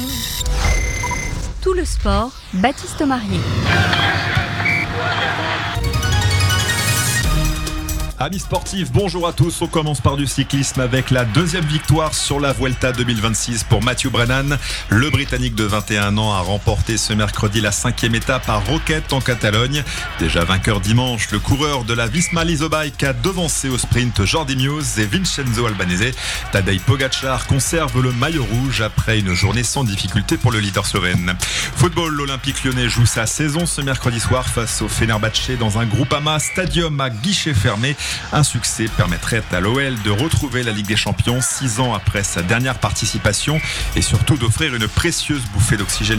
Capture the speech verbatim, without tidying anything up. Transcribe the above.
Tout le sport, Baptiste Marier. Amis sportifs, bonjour à tous. On commence par du cyclisme avec la deuxième victoire sur la Vuelta deux mille vingt-six pour Matthew Brennan. Le Britannique de vingt et un ans a remporté ce mercredi la cinquième étape à Roquette en Catalogne. Déjà vainqueur dimanche, le coureur de la Visma Leasebike a devancé au sprint Jordi Meeus et Vincenzo Albanese. Tadej Pogačar conserve le maillot rouge après une journée sans difficulté pour le leader slovène. Football, l'Olympique lyonnais joue sa saison ce mercredi soir face au Fenerbahçe dans un Groupama Stadium à guichet fermé. Un succès permettrait à l'O L de retrouver la Ligue des Champions six ans après sa dernière participation et surtout d'offrir une précieuse bouffée d'oxygène